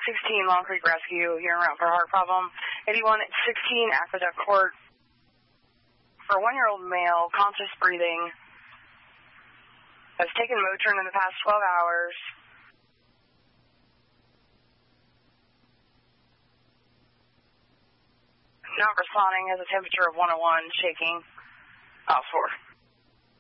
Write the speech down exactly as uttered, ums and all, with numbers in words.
sixteen Long Creek Rescue here around for a heart problem. eighty-one sixteen Aqueduct Court for a one-year-old male, conscious breathing, has taken Motrin in the past twelve hours. Not responding, has a temperature of one oh one, shaking. Oh, four.